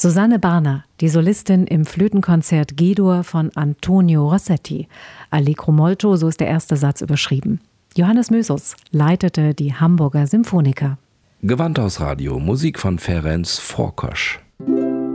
Susanne Barner, die Solistin im Flötenkonzert G-Dur von Antonio Rossetti. Allegro molto, so ist der erste Satz überschrieben. Johannes Mösus leitete die Hamburger Symphoniker. Gewandhausradio, Musik von Ferenc Forkosch.